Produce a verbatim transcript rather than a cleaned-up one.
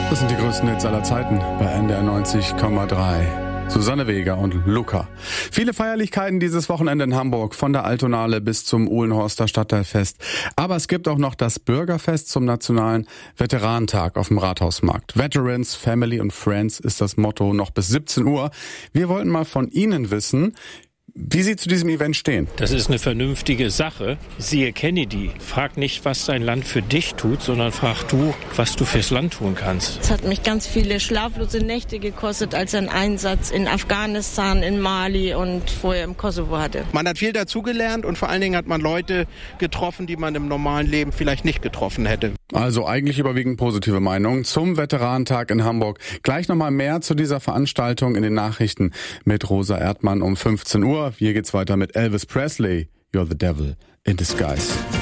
Das sind die größten Hits aller Zeiten bei N D R neunzig Komma drei. Susanne Weger und Luca. Viele Feierlichkeiten dieses Wochenende in Hamburg, von der Altonale bis zum Uhlenhorster Stadtteilfest. Aber es gibt auch noch das Bürgerfest zum Nationalen Veteranentag auf dem Rathausmarkt. Veterans, Family und Friends ist das Motto, noch bis siebzehn Uhr. Wir wollten mal von Ihnen wissen, wie Sie zu diesem Event stehen. Das ist eine vernünftige Sache. Siehe Kennedy. Frag nicht, was dein Land für dich tut, sondern frag du, was du fürs Land tun kannst. Es hat mich ganz viele schlaflose Nächte gekostet, als ein Einsatz in Afghanistan, in Mali und vorher im Kosovo hatte. Man hat viel dazugelernt und vor allen Dingen hat man Leute getroffen, die man im normalen Leben vielleicht nicht getroffen hätte. Also eigentlich überwiegend positive Meinungen zum Veteranentag in Hamburg. Gleich nochmal mehr zu dieser Veranstaltung in den Nachrichten mit Rosa Erdmann um fünfzehn Uhr. Hier geht's weiter mit Elvis Presley. You're the Devil in Disguise.